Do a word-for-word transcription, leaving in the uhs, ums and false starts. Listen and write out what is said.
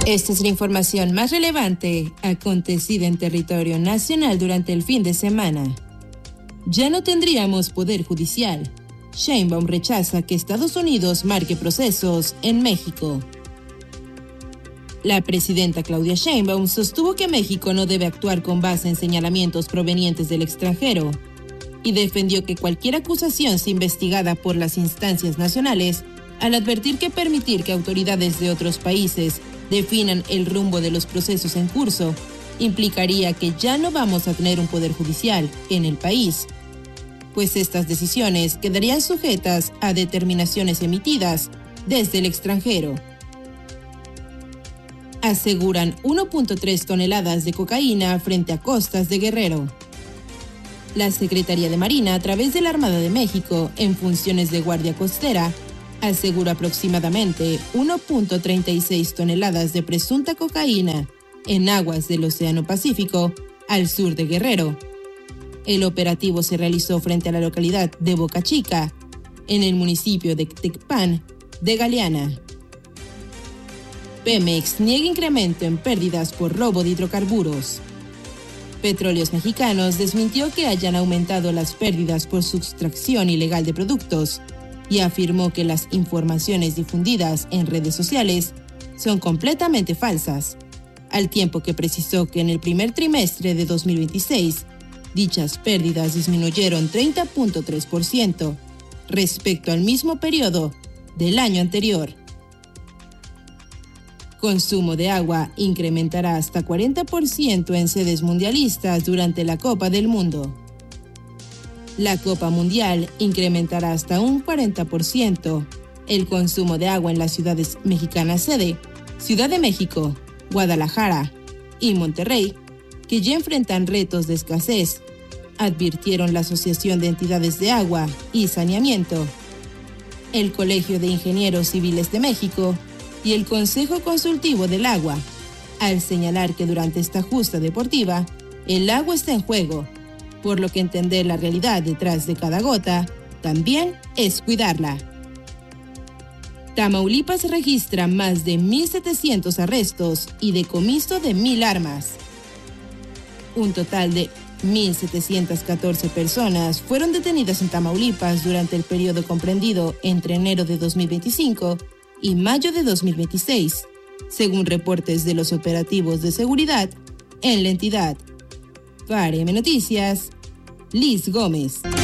Esta es la información más relevante acontecida en territorio nacional durante el fin de semana. Ya no tendríamos poder judicial. Sheinbaum rechaza que Estados Unidos marque procesos en México. La presidenta Claudia Sheinbaum sostuvo que México no debe actuar con base en señalamientos provenientes del extranjero y defendió que cualquier acusación sea investigada por las instancias nacionales, al advertir que permitir que autoridades de otros países definan el rumbo de los procesos en curso implicaría que ya no vamos a tener un poder judicial en el país, pues estas decisiones quedarían sujetas a determinaciones emitidas desde el extranjero. Aseguran uno punto tres toneladas de cocaína frente a costas de Guerrero. La Secretaría de Marina, a través de la Armada de México, en funciones de guardia costera, asegura aproximadamente uno punto treinta y seis toneladas de presunta cocaína en aguas del Océano Pacífico, al sur de Guerrero. El operativo se realizó frente a la localidad de Boca Chica, en el municipio de Tecpan de Galeana. Pemex niega incremento en pérdidas por robo de hidrocarburos. Petróleos Mexicanos desmintió que hayan aumentado las pérdidas por sustracción ilegal de productos y afirmó que las informaciones difundidas en redes sociales son completamente falsas, al tiempo que precisó que en el primer trimestre de dos mil veintiséis, dichas pérdidas disminuyeron treinta punto tres por ciento respecto al mismo periodo del año anterior. Consumo de agua incrementará hasta cuarenta por ciento en sedes mundialistas durante la Copa del Mundo. La Copa Mundial incrementará hasta un cuarenta por ciento el consumo de agua en las ciudades mexicanas sede, Ciudad de México, Guadalajara y Monterrey, que ya enfrentan retos de escasez, advirtieron la Asociación de Entidades de Agua y Saneamiento, el Colegio de Ingenieros Civiles de México y el Consejo Consultivo del Agua, al señalar que durante esta justa deportiva, el agua está en juego, por lo que entender la realidad detrás de cada gota también es cuidarla. Tamaulipas registra más de mil setecientos arrestos y decomiso de mil armas. Un total de mil setecientas catorce personas fueron detenidas en Tamaulipas durante el periodo comprendido entre enero de dos mil veinticinco y mayo de dos mil veintiséis, según reportes de los operativos de seguridad en la entidad. Para M Noticias, Liz Gómez.